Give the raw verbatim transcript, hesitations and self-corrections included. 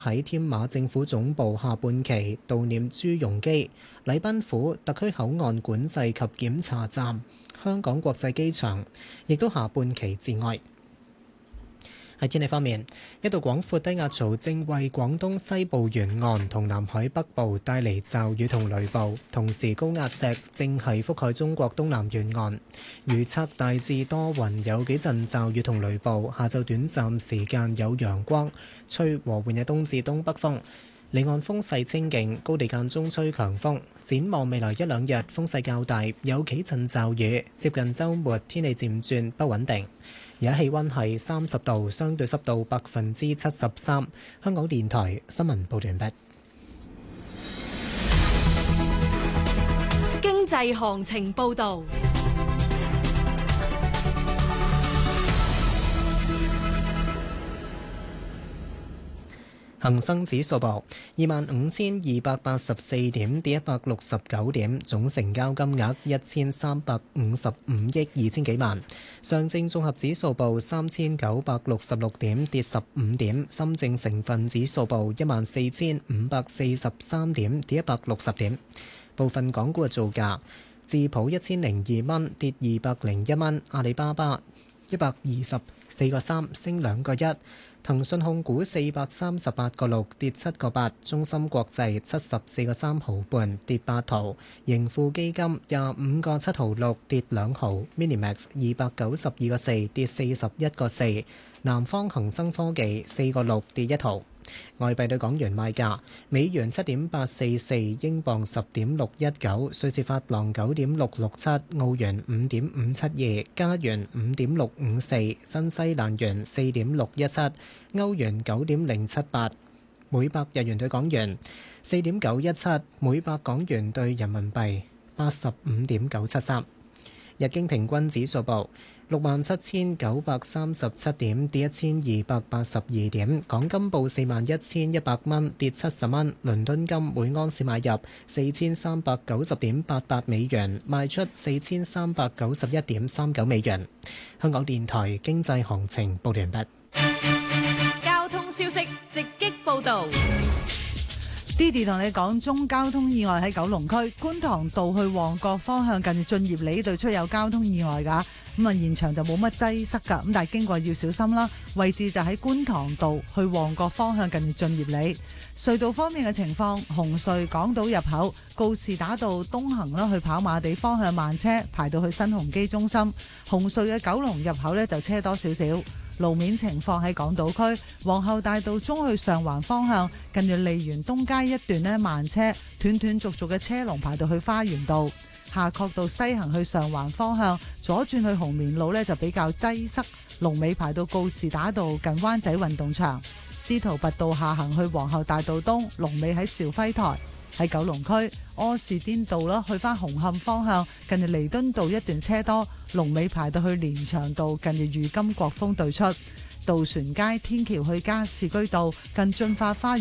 喺添馬政府總部下半旗悼念朱鎔基。禮賓府、特區口岸管制及檢查站、香港國際機場亦都下半旗致哀。喺天氣方面，一道廣闊低壓槽正為廣東西部沿岸同南海北部帶嚟驟雨同雷暴，同時高壓脊正係覆蓋中國東南沿岸。預測大致多雲，有幾陣驟雨同雷暴，下晝短暫時間有陽光，吹和緩嘅東至東北風。離岸風勢清勁，高地間中吹強風。展望未來一兩日風勢較大，有幾陣驟雨。接近週末天氣漸轉不穩定。而家氣温係三十度，相對濕度百分之七十三。香港電台新聞報道完畢。 經濟行情報導。 恒生指數報二萬五千二百八十四點，跌一百六十九點，總成交金額一千三百五十五億二千幾萬。上證綜合指數報三千九百六十六點，跌十五點。深證成分指數報一萬四千五百四十三點，跌一百六十點。部分港股嘅造價：智普一千零二蚊，跌二百零一蚊；阿里巴巴一百二十四個三，升兩個一。騰訊控股四百三十八個六，跌七個八；中芯國際七十四個三毫半，跌八毫；盈富基金廿五個七毫六，跌兩毫；Minimax 二百九十二個四，跌四十一個四；南方恒生科技四個六，跌一毫。外幣對港元賣價：美元七點八四四，英鎊十點六一九，瑞士法郎九點六六七，澳元五點五七二，加元五點六五四，新西蘭元四點六一七，歐元九點零七八，每百日元對港元四點九一七，每百港元對人民幣八十五點九七三。日經平均指數報六萬七千九百三十七點，跌一千二百八十二點。港金報四萬一千一百蚊，跌七十蚊。倫敦金每盎司買入四千三百九十點八八美元，賣出四千三百九十一點三九美元。香港電台經濟行情報完畢。 交通消息直擊報導。 Didi 同你講中交通意外喺九龍區觀塘道去旺角方向近住駿業里對出有交通意外㗎，咁啊現場就冇乜擠塞㗎，咁但係經過要小心啦。位置就喺觀塘道去旺角方向近住駿業里。隧道方面嘅情況，紅隧港島入口告士打道東行啦，去跑馬地方向慢車排到去新鴻基中心。紅隧嘅九龍入口呢就車多少少。路面情況喺港島區皇后大道中去上環方向，近住利園東街一段呢慢車斷斷續續嘅車龍排到去花園道。夏慤道西行去上環方向，左轉去紅棉路呢就比較擠塞，龍尾排到告士打道近灣仔運動場。司徒拔道下行去皇后大道東，龍尾喺兆輝台。喺九龍區柯士甸道啦，去返紅磡方向，近住彌敦道一段車多，龍尾排到去連翔道，近住裕金國峰對出。渡船街天橋去加士居道近駿發花園。